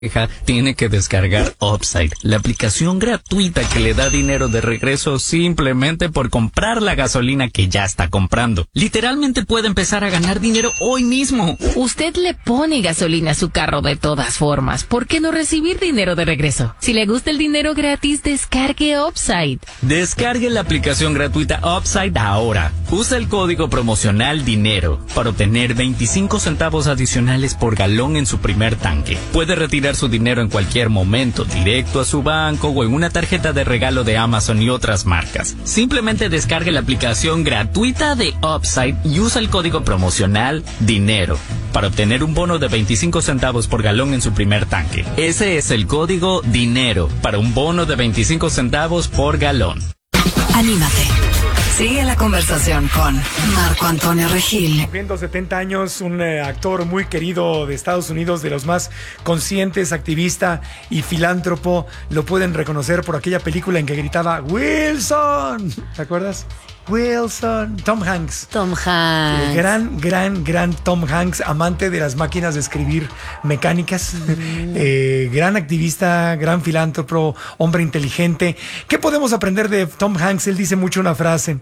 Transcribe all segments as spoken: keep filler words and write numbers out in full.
tiene que descargar Upside, la aplicación gratuita que le da dinero de regreso simplemente por comprar la gasolina que ya está comprando. Literalmente puede empezar a ganar dinero hoy mismo. Usted le pone gasolina a su carro de todas formas. ¿Por qué no recibir dinero de regreso? Si le gusta el dinero gratis, descargue Upside. Descargue la aplicación gratuita Upside ahora. Usa el código promocional DINERO para obtener veinticinco centavos adicionales por galón en su primer tanque. Puede retirar su dinero en cualquier momento, directo a su banco o en una tarjeta de regalo de Amazon y otras marcas. Simplemente descargue la aplicación gratuita de Upside y usa el código promocional DINERO para obtener un bono de veinticinco centavos por galón en su primer tanque. Ese es el código DINERO para un bono de veinticinco centavos por galón. Anímate. Sigue la conversación con Marco Antonio Regil. Cumpliendo setenta años, un eh, actor muy querido de Estados Unidos, de los más conscientes, activista y filántropo. Lo pueden reconocer por aquella película en que gritaba Wilson. ¿Te acuerdas? Wilson. Tom Hanks. Tom Hanks. El gran, gran, gran Tom Hanks, amante de las máquinas de escribir mecánicas. Mm. Eh, gran activista, gran filántropo, hombre inteligente. ¿Qué podemos aprender de Tom Hanks? Él dice mucho una frase.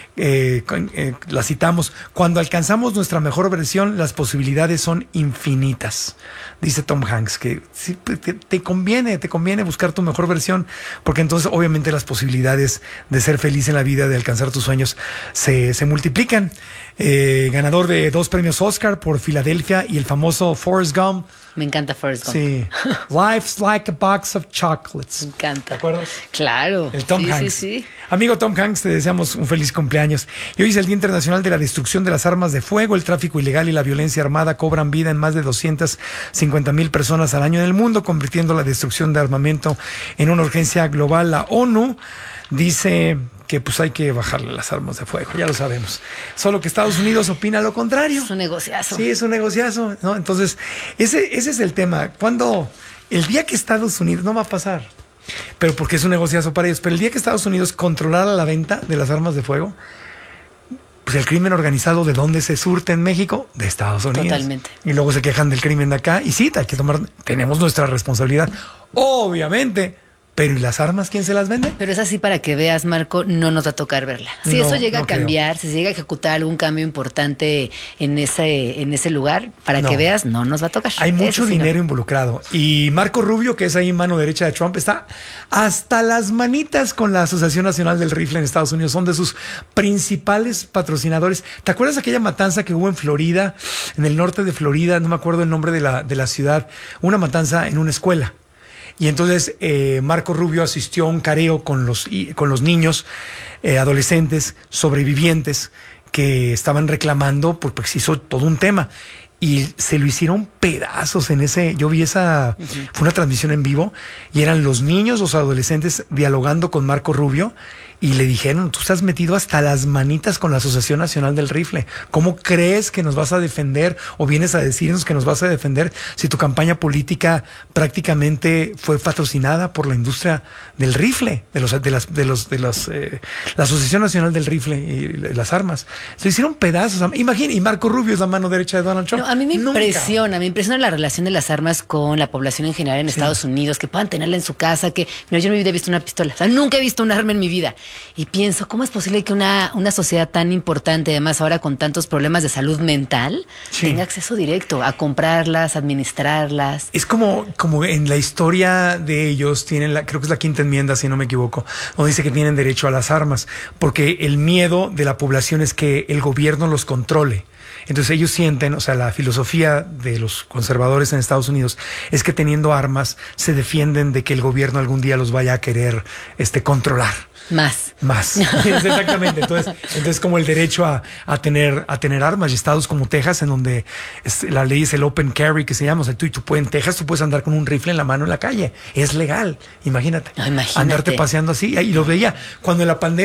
Eh, eh, la citamos: cuando alcanzamos nuestra mejor versión, las posibilidades son infinitas. Dice Tom Hanks que sí, te, te conviene, te conviene buscar tu mejor versión, porque entonces obviamente las posibilidades de ser feliz en la vida, de alcanzar tus sueños, se, se multiplican. Eh, ganador de dos premios Oscar por Filadelfia y el famoso Forrest Gump. Me encanta Forrest Gump. Sí. Life's like a box of chocolates. Me encanta. ¿Te acuerdas? Claro. El Tom sí, Hanks. Sí, sí. Amigo Tom Hanks, te deseamos un feliz cumpleaños. Y hoy es el Día Internacional de la Destrucción de las Armas de Fuego. El tráfico ilegal y la violencia armada cobran vida en más de doscientas cincuenta mil personas al año en el mundo, convirtiendo la destrucción de armamento en una urgencia global. La ONU dice que pues hay que bajarle las armas de fuego, ya lo sabemos. Solo que Estados Unidos opina lo contrario. Es un negociazo. Sí, es un negociazo, ¿no? Entonces, ese, ese es el tema. Cuando el día que Estados Unidos, no va a pasar, pero porque es un negociazo para ellos, pero el día que Estados Unidos controlara la venta de las armas de fuego, pues el crimen organizado, ¿de dónde se surte en México? De Estados Unidos. Totalmente. Y luego se quejan del crimen de acá, y sí, hay que tomar, tenemos nuestra responsabilidad, obviamente. Pero ¿y las armas quién se las vende? Pero es así para que veas, Marco, no nos va a tocar verla. Si No, eso llega no a cambiar, creo. si se llega a ejecutar algún cambio importante en ese, en ese lugar, para No. que veas, no nos va a tocar. Hay mucho Eso sí, dinero no. involucrado. Y Marco Rubio, que es ahí mano derecha de Trump, está hasta las manitas con la Asociación Nacional del Rifle en Estados Unidos. Son de sus principales patrocinadores. ¿Te acuerdas aquella matanza que hubo en Florida, en el norte de Florida? No me acuerdo el nombre de la, de la ciudad. Una matanza en una escuela. Y entonces eh, Marco Rubio asistió a un careo con los, con los niños, eh, adolescentes, sobrevivientes, que estaban reclamando, pues, pues hizo todo un tema. Y se lo hicieron pedazos en ese, yo vi esa, uh-huh. Fue una transmisión en vivo, y eran los niños, los adolescentes, dialogando con Marco Rubio, y le dijeron: tú estás metido hasta las manitas con la Asociación Nacional del Rifle. ¿Cómo crees que nos vas a defender o vienes a decirnos que nos vas a defender si tu campaña política prácticamente fue patrocinada por la industria del rifle, de los de las de los de los eh, la Asociación Nacional del Rifle y las armas? Se hicieron pedazos. Imagina, y Marco Rubio es la mano derecha de Donald Trump. No, a mí me Nunca. impresiona, me impresiona la relación de las armas con la población en general en sí. Estados Unidos, que puedan tenerla en su casa, que mira, yo no he visto una pistola, o sea, nunca he visto un arma en mi vida. Y pienso, ¿cómo es posible que una, una sociedad tan importante, además ahora con tantos problemas de salud mental, sí. tenga acceso directo a comprarlas, administrarlas? Es como, como en la historia de ellos, tienen la, creo que es la quinta enmienda, si no me equivoco, donde dice que tienen derecho a las armas, porque el miedo de la población es que el gobierno los controle. Entonces ellos sienten, o sea, la filosofía de los conservadores en Estados Unidos es que teniendo armas se defienden de que el gobierno algún día los vaya a querer este, controlar. Más. Más. Exactamente. Entonces, entonces como el derecho a, a tener a tener armas. Y estados como Texas, en donde es, la ley es el open carry, que se llama. O sea, tú, y tú puedes, en Texas tú puedes andar con un rifle en la mano en la calle. Es legal. Imagínate. No, imagínate. Andarte paseando así. Y lo veía. Cuando en la pandemia,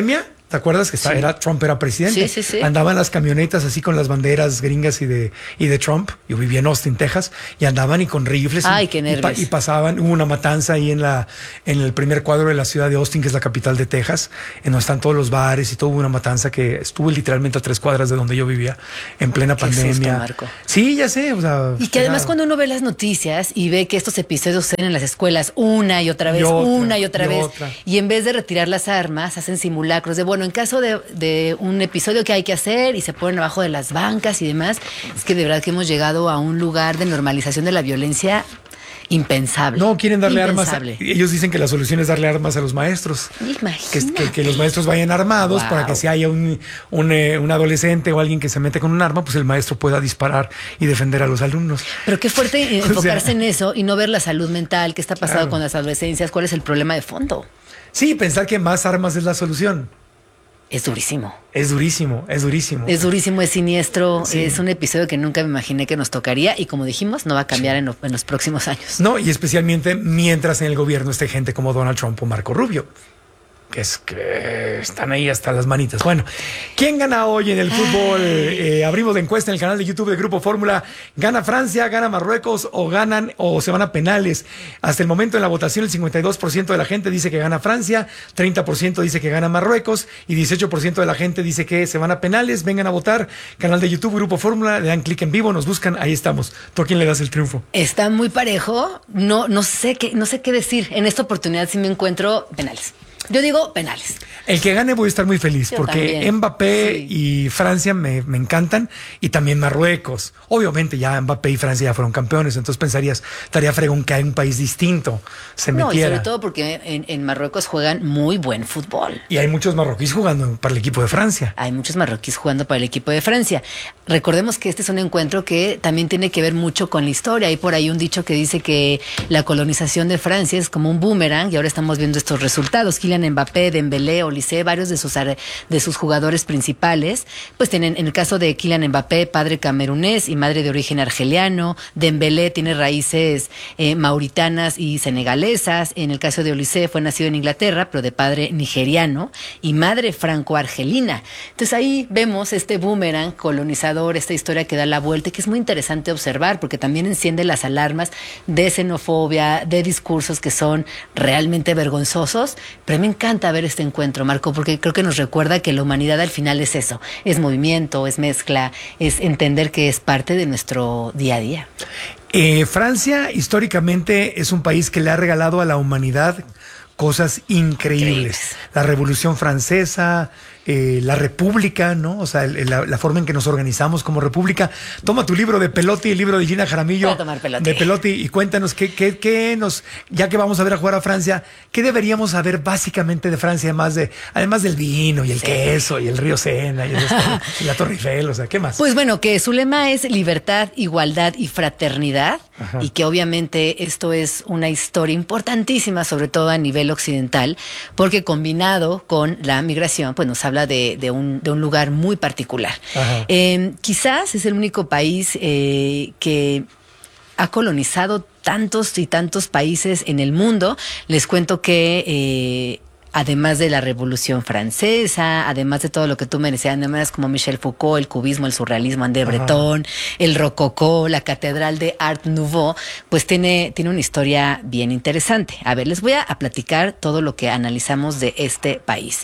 ¿Te acuerdas que Sí. era, Trump era presidente? Sí, sí, sí. Andaban las camionetas así con las banderas gringas y de, y de Trump. Yo vivía en Austin, Texas, y andaban y con rifles. Ay, y, qué y, pa- nervios. y pasaban, hubo una matanza ahí en la, en el primer cuadro de la ciudad de Austin, que es la capital de Texas, en donde están todos los bares y todo. Hubo una matanza que estuvo literalmente a tres cuadras de donde yo vivía, en plena Qué pandemia. susto, Marco. Sí, ya sé. O sea, Y que era- además cuando uno ve las noticias y ve que estos episodios se ven en las escuelas una y otra vez, Y otra, una y otra y vez, otra. y en vez de retirar las armas, hacen simulacros de, bueno, en caso de, de un episodio que hay que hacer y se ponen abajo de las bancas y demás, es que de verdad que hemos llegado a un lugar de normalización de la violencia impensable. No, quieren darle impensable. armas. a- ellos dicen que la solución es darle armas a los maestros. Que, Imagínate. que- que los maestros vayan armados Wow. para que si haya un, un, eh, un adolescente o alguien que se mete con un arma, pues el maestro pueda disparar y defender a los alumnos. Pero qué fuerte eh, O sea, enfocarse en eso y no ver la salud mental, qué está pasando Claro. con las adolescencias, cuál es el problema de fondo. Sí, pensar que más armas es la solución. Es durísimo. Es durísimo, es durísimo. Es durísimo, es siniestro, Sí. es un episodio que nunca me imaginé que nos tocaría y como dijimos, no va a cambiar en, lo- en los próximos años. No, y especialmente mientras en el gobierno esté gente como Donald Trump o Marco Rubio, que es que están ahí hasta las manitas. Bueno, ¿quién gana hoy en el fútbol? Eh, abrimos la encuesta en el canal de YouTube de Grupo Fórmula. ¿Gana Francia, gana Marruecos o ganan o se van a penales? Hasta el momento en la votación el cincuenta y dos por ciento de la gente dice que gana Francia, treinta por ciento dice que gana Marruecos y dieciocho por ciento de la gente dice que se van a penales. Vengan a votar. Canal de YouTube Grupo Fórmula, le dan clic en vivo, nos buscan, ahí estamos. ¿Tú a quién le das el triunfo? Está muy parejo, no, no sé qué, no sé qué decir. En esta oportunidad sí me encuentro penales. Yo digo penales. El que gane voy a estar muy feliz Yo porque también. Mbappé Sí. y Francia me, me encantan y también Marruecos. Obviamente ya Mbappé y Francia ya fueron campeones, entonces pensarías, estaría fregón que hay un país distinto se No, y metiera. sobre todo porque en, en Marruecos juegan muy buen fútbol. Y hay muchos marroquíes jugando para el equipo de Francia. Hay muchos marroquíes jugando para el equipo de Francia. Recordemos que este es un encuentro que también tiene que ver mucho con la historia. Hay por ahí un dicho que dice que la colonización de Francia es como un boomerang y ahora estamos viendo estos resultados. Kylian Mbappé, Dembélé, Olise, varios de sus, are- de sus jugadores principales, pues tienen, en el caso de Kylian Mbappé, padre camerunés y madre de origen argeliano. Dembélé tiene raíces eh, mauritanas y senegalesas. En el caso de Olise fue nacido en Inglaterra, pero de padre nigeriano y madre franco-argelina. Entonces ahí vemos este boomerang colonizador, esta historia que da la vuelta y que es muy interesante observar porque también enciende las alarmas de xenofobia, de discursos que son realmente vergonzosos. Pero me encanta ver este encuentro, Marco, porque creo que nos recuerda que la humanidad al final es eso, es movimiento, es mezcla, es entender que es parte de nuestro día a día. Eh, Francia históricamente es un país que le ha regalado a la humanidad cosas increíbles. Increíbles. La Revolución Francesa, eh, la República, ¿no? O sea, el- la, la forma en que nos organizamos como República. Toma tu libro de Pelotti, el libro de Gina Jaramillo. Voy a tomar Pelotti. De Pelotti y cuéntanos qué, qué, qué nos, ya que vamos a ver a jugar a Francia, ¿qué deberíamos saber básicamente de Francia, además de, además del vino y el Sí. queso y el río Sena y, el- y la Torre Eiffel? O sea, ¿qué más? Pues bueno, que su lema es libertad, igualdad y fraternidad, Ajá. y que obviamente esto es una historia importantísima, sobre todo a nivel occidental, porque combinado con la migración, pues nos habla de, de, un, de un lugar muy particular. Ajá. Eh, quizás es el único país eh, que ha colonizado tantos y tantos países en el mundo. Les cuento que eh, además de la Revolución Francesa, además de todo lo que tú me decías, además como Michel Foucault, el cubismo, el surrealismo, André Ajá. Breton, el rococó, la catedral de Art Nouveau, pues tiene, tiene una historia bien interesante. A ver, les voy a, a platicar todo lo que analizamos de este país.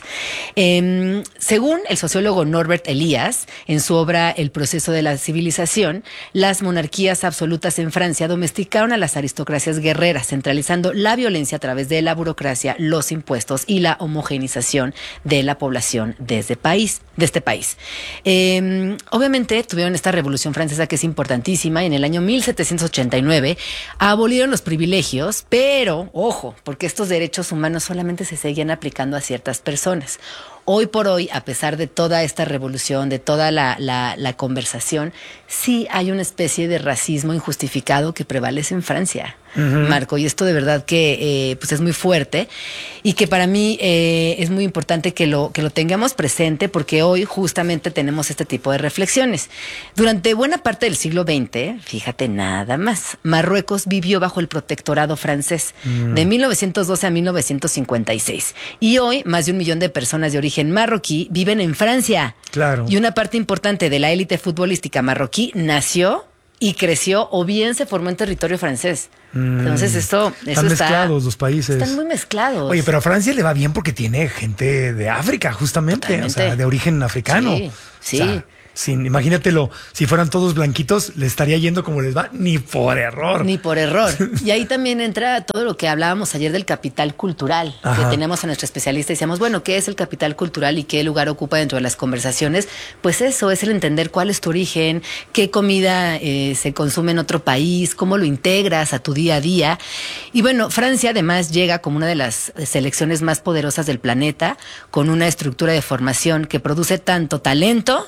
Eh, según el sociólogo Norbert Elias, en su obra El proceso de la civilización, las monarquías absolutas en Francia domesticaron a las aristocracias guerreras, centralizando la violencia a través de la burocracia, los impuestos y la homogenización de la población de este país. De este país. Eh, obviamente tuvieron esta revolución francesa que es importantísima y en el año mil setecientos ochenta y nueve abolieron los privilegios, pero ojo, porque estos derechos humanos solamente se seguían aplicando a ciertas personas. Hoy por hoy, a pesar de toda esta revolución, de toda la, la, la conversación, sí hay una especie de racismo injustificado que prevalece en Francia, uh-huh. Marco, y esto de verdad que eh, pues es muy fuerte y que para mí eh, es muy importante que lo, que lo tengamos presente porque hoy justamente tenemos este tipo de reflexiones. Durante buena parte del siglo veinte, fíjate nada más, Marruecos vivió bajo el protectorado francés uh-huh. de mil novecientos doce a mil novecientos cincuenta y seis y hoy más de un millón de personas de origen origen marroquí viven en Francia. Claro. Y una parte importante de la élite futbolística marroquí nació y creció o bien se formó en territorio francés. Mm. Entonces esto, eso están está, mezclados los países. Están muy mezclados. Oye, pero a Francia le va bien porque tiene gente de África, justamente. Totalmente. O sea, de origen africano. Sí, sí. O sea, sin, imagínatelo, si fueran todos blanquitos, le estaría yendo como les va, ni por error. Ni por error. Y ahí también entra todo lo que hablábamos ayer del capital cultural, Ajá. que tenemos a nuestra especialista y decíamos, bueno, ¿qué es el capital cultural y qué lugar ocupa dentro de las conversaciones? Pues eso, es el entender cuál es tu origen, qué comida eh, se consume en otro país, cómo lo integras a tu día a día. Y bueno, Francia además llega como una de las selecciones más poderosas del planeta, con una estructura de formación que produce tanto talento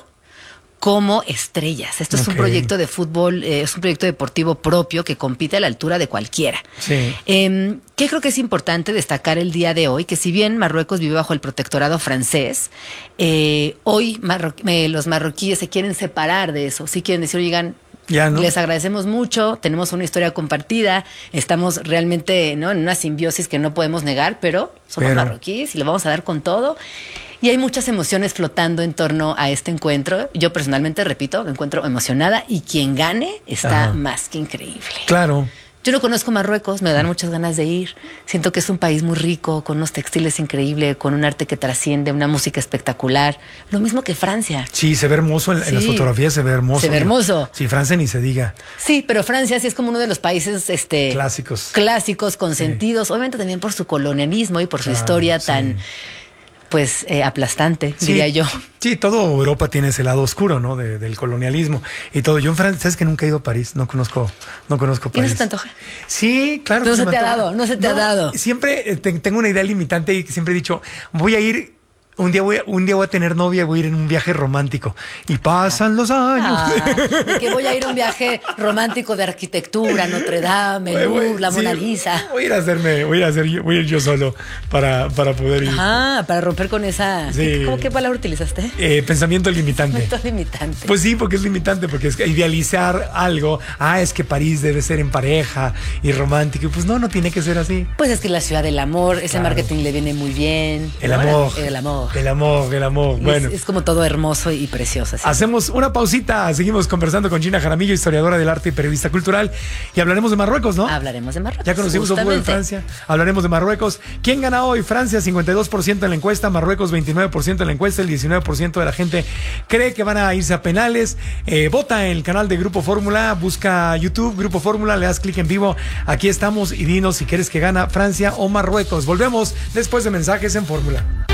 como estrellas. Esto okay. es un proyecto de fútbol, eh, es un proyecto deportivo propio que compite a la altura de cualquiera. Sí. Eh, ¿Qué creo que es importante destacar el día de hoy? Que si bien Marruecos vive bajo el protectorado francés, eh, hoy marro eh, los marroquíes se quieren separar de eso. Sí quieren decir, oigan, ya, ¿no? les agradecemos mucho, tenemos una historia compartida, estamos realmente, ¿no?, en una simbiosis que no podemos negar, pero somos pero... marroquíes y lo vamos a dar con todo. Y hay muchas emociones flotando en torno a este encuentro. Yo personalmente, repito, me encuentro emocionada y quien gane está Ajá. más que increíble. Claro. Yo no conozco Marruecos, me dan muchas ganas de ir. Siento que es un país muy rico, con unos textiles increíbles, con un arte que trasciende, una música espectacular. Lo mismo que Francia. Sí, se ve hermoso en, sí. en las fotografías, se ve hermoso. Se ve hermoso. Sí, Francia ni se diga. Sí, pero Francia sí es como uno de los países este, clásicos. Clásicos, consentidos. Sí. Obviamente también por su colonialismo y por su ah, historia sí. tan... pues eh, aplastante, sí, diría yo. Sí, todo Europa tiene ese lado oscuro, ¿no? De, del colonialismo y todo. Yo en Francia, ¿sabes que nunca he ido a París? No conozco, no conozco París. ¿Y no se te antoja? Sí, claro. No que se, se te ha dado, no se te no, ha dado. Siempre eh, te, tengo una idea limitante y siempre he dicho, voy a ir... Un día, voy a, un día voy a tener novia, voy a ir en un viaje romántico. Y pasan los años. Ah, de que voy a ir a un viaje romántico de arquitectura, Notre Dame, el Louvre, la Mona Lisa. Sí, voy a ir a hacerme, voy a ir a hacer, voy a ir yo solo para, para poder ir. Ah, para romper con esa. Sí. ¿Cómo qué palabra utilizaste? Eh, pensamiento limitante. Pensamiento limitante. Pues sí, porque es limitante, porque es idealizar algo. Ah, es que París debe ser en pareja y romántico. Pues no, no tiene que ser así. Pues es que la ciudad del amor, ese claro. marketing le viene muy bien. El amor. El amor. El amor, el amor. Bueno. Es, es como todo hermoso y precioso. ¿Sí? Hacemos una pausita, seguimos conversando con Gina Jaramillo, historiadora del arte y periodista cultural, y hablaremos de Marruecos, ¿no? Hablaremos de Marruecos. Ya conocimos el fútbol de Francia, hablaremos de Marruecos. ¿Quién gana hoy? Francia, cincuenta y dos por ciento en la encuesta, Marruecos, veintinueve por ciento en la encuesta, el diecinueve por ciento de la gente cree que van a irse a penales. Eh, vota en el canal de Grupo Fórmula, busca YouTube, Grupo Fórmula, le das clic en vivo, aquí estamos y dinos si quieres que gana Francia o Marruecos. Volvemos después de mensajes en Fórmula.